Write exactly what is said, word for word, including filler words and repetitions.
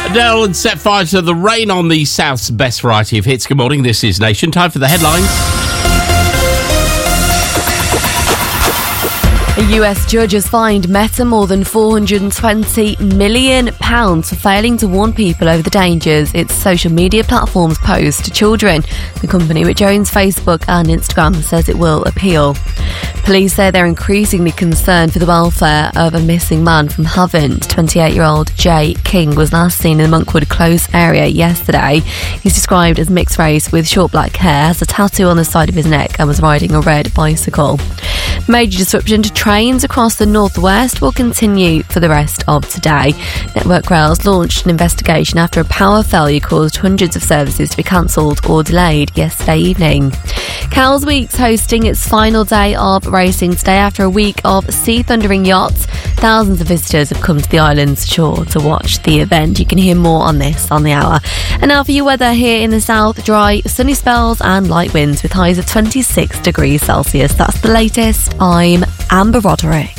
Adele and set fire to the rain on the South's best variety of hits. Good morning, this is Nation. Time for the headlines. A U S judge has fined Meta more than four hundred twenty million pounds for failing to warn people over the dangers its social media platforms pose to children. The company, which owns Facebook and Instagram, says it will appeal. Police say they're increasingly concerned for the welfare of a missing man from Havant. twenty-eight-year-old Jay King was last seen in the Monkwood Close area yesterday. He's described as mixed race with short black hair, has a tattoo on the side of his neck and was riding a red bicycle. Major disruption to trains across the northwest will continue for the rest of today. Network Rails launched an investigation after a power failure caused hundreds of services to be cancelled or delayed yesterday evening. Cowes Week's hosting its final day of racing today after a week of sea thundering yachts. Thousands of visitors have come to the island's shore to watch the event. You can hear more on this on the hour. And now for your weather here in the south: dry, sunny spells and light winds with highs of twenty-six degrees Celsius. That's the latest. I'm Amber Roderick.